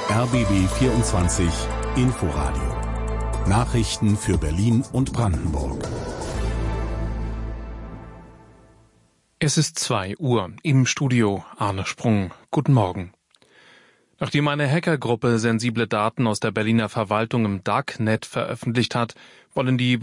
RBB 24 Inforadio. Nachrichten für Berlin und Brandenburg. Es ist 2 Uhr. Im Studio Arne Sprung. Guten Morgen. Nachdem eine Hackergruppe sensible Daten aus der Berliner Verwaltung im Darknet veröffentlicht hat, wollen die